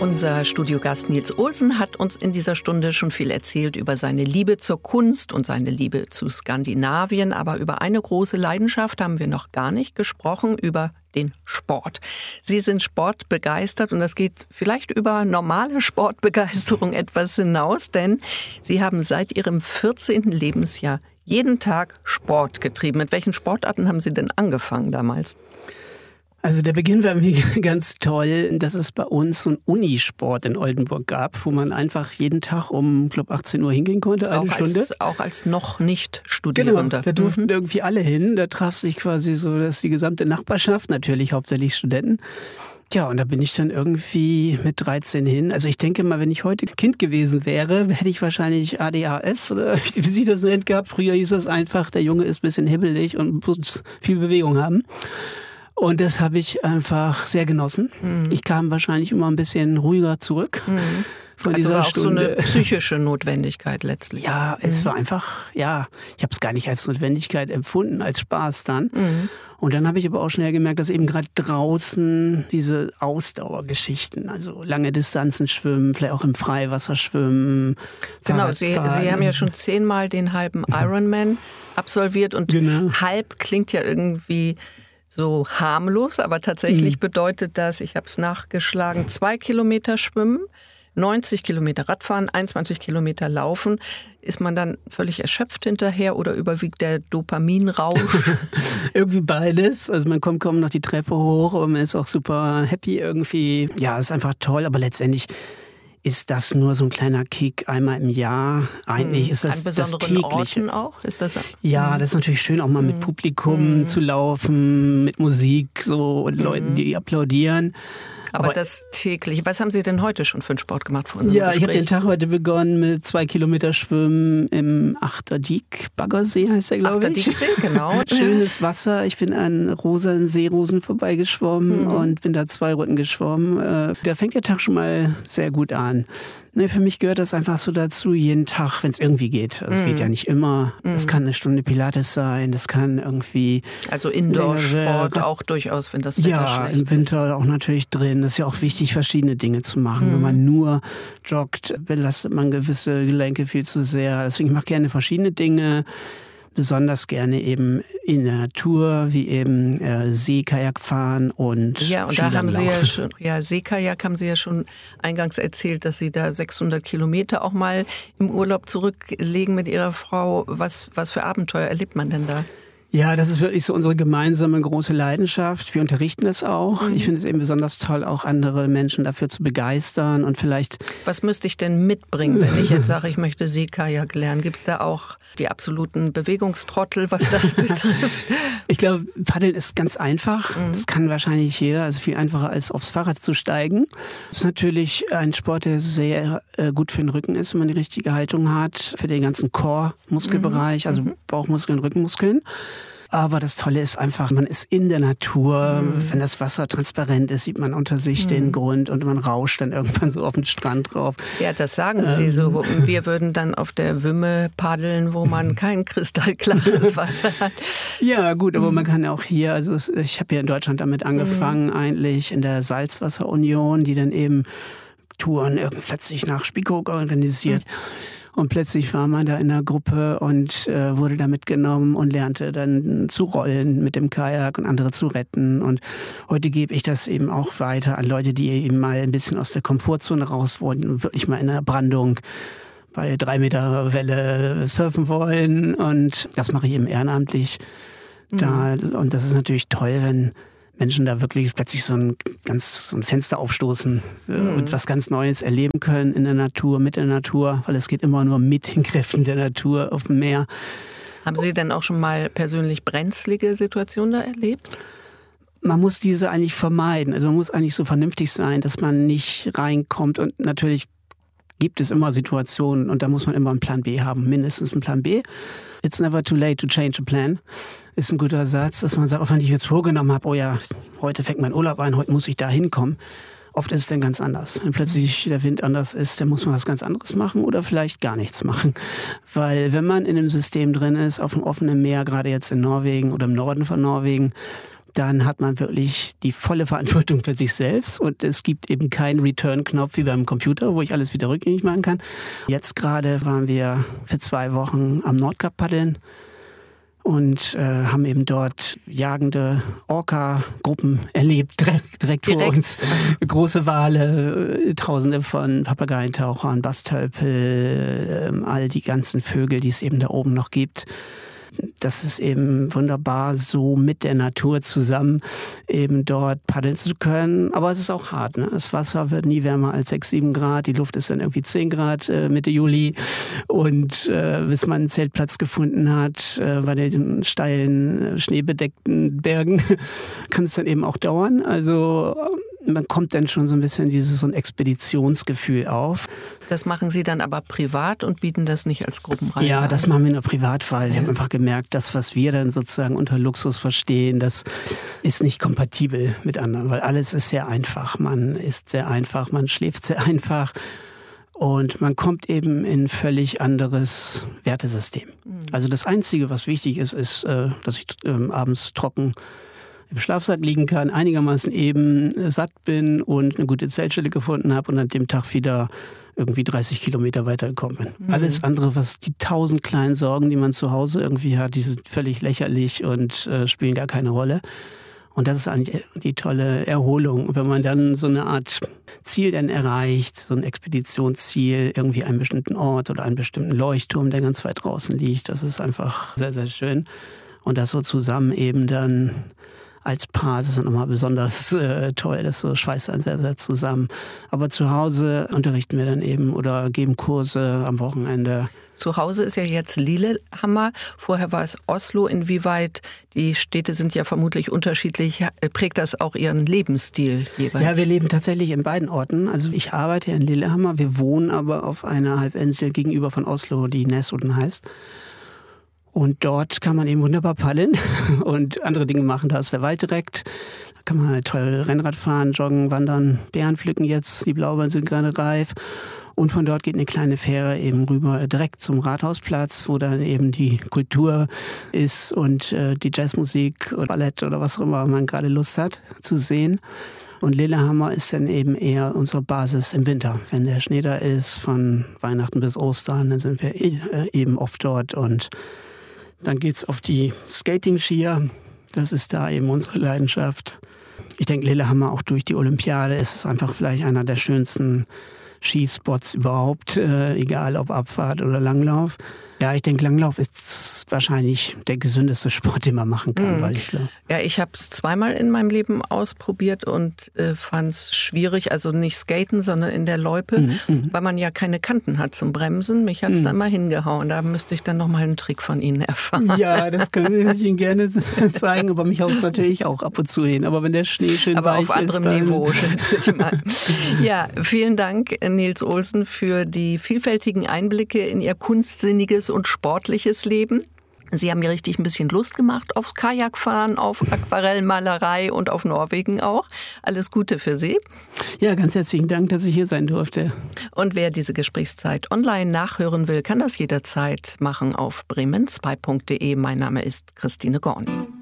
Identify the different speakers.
Speaker 1: Unser Studiogast Niels Olsen hat uns in dieser Stunde schon viel erzählt über seine Liebe zur Kunst und seine Liebe zu Skandinavien. Aber über eine große Leidenschaft haben wir noch gar nicht gesprochen, über den Sport. Sie sind sportbegeistert und das geht vielleicht über normale Sportbegeisterung etwas hinaus, denn Sie haben seit Ihrem 14. Lebensjahr jeden Tag Sport getrieben. Mit welchen Sportarten haben Sie denn angefangen damals?
Speaker 2: Also der Beginn war mir ganz toll, dass es bei uns so einen Unisport in Oldenburg gab, wo man einfach jeden Tag um, glaube 18 Uhr hingehen konnte, eine Stunde.
Speaker 1: Auch als noch nicht Studierender.
Speaker 2: Genau, da durften irgendwie alle hin. Da traf sich quasi so die gesamte Nachbarschaft, natürlich hauptsächlich Studenten. Ja, und da bin ich dann irgendwie mit 13 hin. Also ich denke mal, wenn ich heute Kind gewesen wäre, hätte ich wahrscheinlich ADHS oder wie sich das nennt gehabt. Früher hieß das einfach, der Junge ist ein bisschen hibbelig und muss viel Bewegung haben. Und das habe ich einfach sehr genossen. Ich kam wahrscheinlich immer ein bisschen ruhiger zurück. Von
Speaker 1: also
Speaker 2: dieser
Speaker 1: war auch
Speaker 2: Stunde.
Speaker 1: So eine psychische Notwendigkeit letztlich.
Speaker 2: Ja, es war einfach, ich habe es gar nicht als Notwendigkeit empfunden, als Spaß dann. Und dann habe ich aber auch schnell gemerkt, dass eben gerade draußen diese Ausdauergeschichten, also lange Distanzen schwimmen, vielleicht auch im Freiwasser schwimmen.
Speaker 1: Genau, Sie haben ja schon 10-mal den halben Ironman absolviert und halb klingt ja irgendwie so harmlos, aber tatsächlich bedeutet das, ich habe es nachgeschlagen, 2 Kilometer schwimmen, 90 Kilometer Radfahren, 21 Kilometer laufen. Ist man dann völlig erschöpft hinterher oder überwiegt der Dopaminrausch?
Speaker 2: Irgendwie beides. Also man kommt kaum noch die Treppe hoch und man ist auch super happy irgendwie. Ja, ist einfach toll, aber letztendlich ist das nur so ein kleiner Kick einmal im Jahr. Eigentlich ist das das tägliche.
Speaker 1: Orten auch? Ist das?
Speaker 2: Ja, das ist natürlich schön, auch mal mit Publikum zu laufen, mit Musik so und Leuten, die applaudieren.
Speaker 1: Aber das täglich. Was haben Sie denn heute schon für einen Sport gemacht vor unserem Gespräch?
Speaker 2: Ich habe den Tag heute begonnen mit 2 Kilometer Schwimmen im Achterdiek, Baggersee heißt der, glaube ich.
Speaker 1: Achterdiek, genau.
Speaker 2: Schönes Wasser. Ich bin an rosanen Seerosen vorbeigeschwommen und bin da 2 Runden geschwommen. Da fängt der Tag schon mal sehr gut an. Für mich gehört das einfach so dazu, jeden Tag, wenn es irgendwie geht. Also es geht ja nicht immer. Das kann eine Stunde Pilates sein, das kann irgendwie...
Speaker 1: Also Indoor-Sport auch durchaus, wenn das Wetter schlecht ist.
Speaker 2: Ja, im Winter auch natürlich drin. Das ist ja auch wichtig, verschiedene Dinge zu machen. Wenn man nur joggt, belastet man gewisse Gelenke viel zu sehr. Deswegen mache ich gerne verschiedene Dinge. Besonders gerne eben in der Natur, wie eben Seekajak fahren und
Speaker 1: ja, und da haben Sie ja schon, Seekajak haben Sie ja schon eingangs erzählt, dass Sie da 600 Kilometer auch mal im Urlaub zurücklegen mit Ihrer Frau. Was für Abenteuer erlebt man denn da?
Speaker 2: Ja, das ist wirklich so unsere gemeinsame große Leidenschaft. Wir unterrichten das auch. Ich finde es eben besonders toll, auch andere Menschen dafür zu begeistern und vielleicht...
Speaker 1: Was müsste ich denn mitbringen, wenn ich jetzt sage, ich möchte Seekajak lernen? Gibt es da auch die absoluten Bewegungstrottel, was das betrifft?
Speaker 2: Ich glaube, Paddeln ist ganz einfach. Das kann wahrscheinlich jeder. Also viel einfacher als aufs Fahrrad zu steigen. Das ist natürlich ein Sport, der sehr gut für den Rücken ist, wenn man die richtige Haltung hat. Für den ganzen Core-Muskelbereich, also Bauchmuskeln, Rückenmuskeln. Aber das Tolle ist einfach, man ist in der Natur. Wenn das Wasser transparent ist, sieht man unter sich den Grund und man rauscht dann irgendwann so auf den Strand drauf.
Speaker 1: Ja, das sagen Sie so. Wir würden dann auf der Wümme paddeln, wo man kein kristallklares Wasser hat.
Speaker 2: Ja, gut, aber man kann auch hier, also ich habe ja in Deutschland damit angefangen, eigentlich in der Salzwasserunion, die dann eben Touren plötzlich nach Spiekeroog organisiert. Und plötzlich war man da in einer Gruppe und wurde da mitgenommen und lernte dann zu rollen mit dem Kajak und andere zu retten. Und heute gebe ich das eben auch weiter an Leute, die eben mal ein bisschen aus der Komfortzone raus wollen und wirklich mal in einer Brandung bei 3 Meter Welle surfen wollen. Und das mache ich eben ehrenamtlich da. Und das ist natürlich toll, wenn Menschen da wirklich plötzlich so ein Fenster aufstoßen und was ganz Neues erleben können in der Natur, mit der Natur, weil es geht immer nur mit den Kräften der Natur auf dem Meer.
Speaker 1: Haben Sie denn auch schon mal persönlich brenzlige Situationen da erlebt?
Speaker 2: Man muss diese eigentlich vermeiden. Also man muss eigentlich so vernünftig sein, dass man nicht reinkommt. Und natürlich gibt es immer Situationen und da muss man immer einen Plan B haben, mindestens einen Plan B. It's never too late to change a plan. Ist ein guter Satz, dass man sagt, auch wenn ich jetzt vorgenommen habe, oh ja, heute fängt mein Urlaub an, heute muss ich da hinkommen. Oft ist es dann ganz anders. Wenn plötzlich der Wind anders ist, dann muss man was ganz anderes machen oder vielleicht gar nichts machen. Weil wenn man in einem System drin ist, auf dem offenen Meer, gerade jetzt in Norwegen oder im Norden von Norwegen, dann hat man wirklich die volle Verantwortung für sich selbst und es gibt eben keinen Return-Knopf wie beim Computer, wo ich alles wieder rückgängig machen kann. Jetzt gerade waren wir für 2 Wochen am Nordkap paddeln und haben eben dort jagende Orca-Gruppen erlebt, direkt vor uns. Große Wale, Tausende von Papageientauchern, Bastölpel, all die ganzen Vögel, die es eben da oben noch gibt. Das ist eben wunderbar, so mit der Natur zusammen eben dort paddeln zu können. Aber es ist auch hart, ne? Das Wasser wird nie wärmer als 6, 7 Grad. Die Luft ist dann irgendwie 10 Grad Mitte Juli. Und bis man einen Zeltplatz gefunden hat bei den steilen, schneebedeckten Bergen, kann es dann eben auch dauern. Also man kommt dann schon so ein bisschen so ein Expeditionsgefühl auf.
Speaker 1: Das machen Sie dann aber privat und bieten das nicht als Gruppenreise
Speaker 2: Ja,
Speaker 1: an?
Speaker 2: das machen wir nur privat, weil wir haben einfach gemerkt, das, was wir dann sozusagen unter Luxus verstehen, das ist nicht kompatibel mit anderen, weil alles ist sehr einfach. Man isst sehr einfach, man schläft sehr einfach und man kommt eben in ein völlig anderes Wertesystem. Also das Einzige, was wichtig ist, ist, dass ich abends trocken im Schlafsack liegen kann, einigermaßen eben satt bin und eine gute Zeltstelle gefunden habe und an dem Tag wieder irgendwie 30 Kilometer weitergekommen bin. Alles andere, was die 1000 kleinen Sorgen, die man zu Hause irgendwie hat, die sind völlig lächerlich und spielen gar keine Rolle. Und das ist eigentlich die tolle Erholung. Und wenn man dann so eine Art Ziel dann erreicht, so ein Expeditionsziel, irgendwie einen bestimmten Ort oder einen bestimmten Leuchtturm, der ganz weit draußen liegt, das ist einfach sehr, sehr schön. Und das so zusammen eben dann als Paar, das ist dann nochmal besonders toll, das so schweißt dann sehr, sehr zusammen. Aber zu Hause unterrichten wir dann eben oder geben Kurse am Wochenende.
Speaker 1: Zu Hause ist ja jetzt Lillehammer, vorher war es Oslo. Inwieweit, die Städte sind ja vermutlich unterschiedlich, prägt das auch Ihren Lebensstil jeweils?
Speaker 2: Ja, wir leben tatsächlich in beiden Orten. Also ich arbeite in Lillehammer, wir wohnen aber auf einer Halbinsel gegenüber von Oslo, die Nesodden heißt. Und dort kann man eben wunderbar paddeln und andere Dinge machen. Da ist der Wald direkt. Da kann man halt toll Rennrad fahren, joggen, wandern, Beeren pflücken jetzt. Die Blaubeeren sind gerade reif. Und von dort geht eine kleine Fähre eben rüber direkt zum Rathausplatz, wo dann eben die Kultur ist und die Jazzmusik oder Ballett oder was auch immer man gerade Lust hat zu sehen. Und Lillehammer ist dann eben eher unsere Basis im Winter. Wenn der Schnee da ist, von Weihnachten bis Ostern, dann sind wir eben oft dort und dann geht's auf die Skating-Skier. Das ist da eben unsere Leidenschaft. Ich denke, Lillehammer auch durch die Olympiade ist es einfach vielleicht einer der schönsten Skispots überhaupt, egal ob Abfahrt oder Langlauf. Ja, ich denke, Langlauf ist wahrscheinlich der gesündeste Sport, den man machen kann. Weil ich glaube.
Speaker 1: Ja, ich habe es zweimal in meinem Leben ausprobiert und fand es schwierig, also nicht skaten, sondern in der Loipe, weil man ja keine Kanten hat zum Bremsen. Mich hat es da immer hingehauen. Da müsste ich dann nochmal einen Trick von Ihnen erfahren.
Speaker 2: Ja, das kann ich Ihnen gerne zeigen, aber mich haut es natürlich auch ab und zu hin. Aber wenn der Schnee schön
Speaker 1: aber
Speaker 2: weich
Speaker 1: auf anderem
Speaker 2: ist,
Speaker 1: Niveau, schätze ich mal. Ja, vielen Dank, Nils Olsen, für die vielfältigen Einblicke in Ihr kunstsinniges und sportliches Leben. Sie haben mir richtig ein bisschen Lust gemacht aufs Kajakfahren, auf Aquarellmalerei und auf Norwegen auch. Alles Gute für Sie.
Speaker 2: Ja, ganz herzlichen Dank, dass ich hier sein durfte.
Speaker 1: Und wer diese Gesprächszeit online nachhören will, kann das jederzeit machen auf bremen2.de. Mein Name ist Christine Gorni.